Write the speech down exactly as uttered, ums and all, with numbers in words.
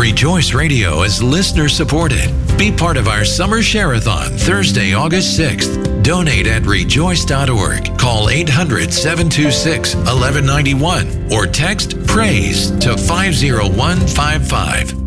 Rejoice Radio is listener supported. Be part of our Summer Share-a-thon Thursday, August sixth. Donate at rejoice dot org. Call eight hundred, seven two six, one one nine one or text PRAISE to five zero one five five.